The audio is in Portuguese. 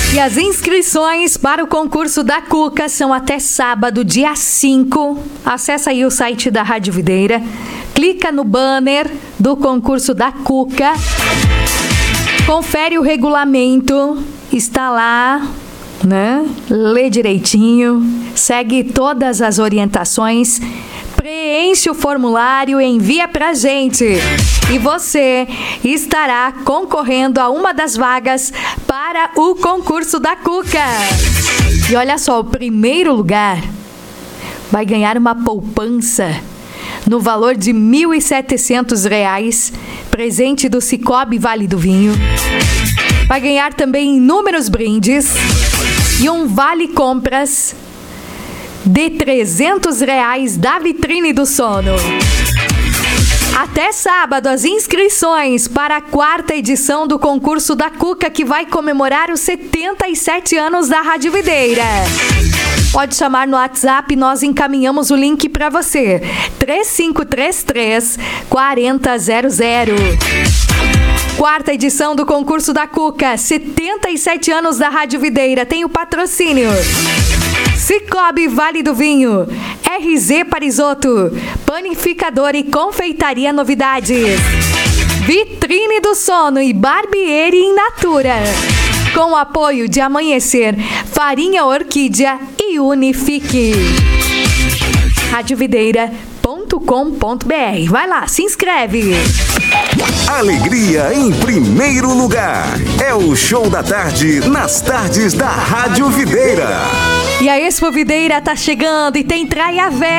E as inscrições para o concurso da Cuca são até sábado, dia 5. Acesse aí o site da Rádio Videira, clica no banner do concurso da Cuca, confere o regulamento, está lá, né? Lê direitinho, segue todas as orientações, preenche o formulário e envia pra gente. E você estará concorrendo a uma das vagas para o concurso da Cuca. E olha só, o primeiro lugar vai ganhar uma poupança no valor de R$ 1.700, presente do Cicobi Vale do Vinho. Vai ganhar também inúmeros brindes e um vale compras de R$ 300 da Vitrine do Sono. Até sábado, as inscrições para a 4ª edição do concurso da Cuca, que vai comemorar os 77 anos da Rádio Videira. Pode chamar no WhatsApp, nós encaminhamos o link para você. 3533-4000. 4ª edição do concurso da Cuca, 77 anos da Rádio Videira. Tem o patrocínio Cicobi Vale do Vinho, RZ Parisotto, Panificador e Confeitaria Novidades, Vitrine do Sono e Barbieri in Natura. Com o apoio de Amanhecer, Farinha Orquídea e Unifique. radiovideira.com.br. Vai lá, se inscreve. Alegria em primeiro lugar. É o Show da Tarde nas tardes da Rádio Videira. E a Expo Videira tá chegando e tem Traia Velha.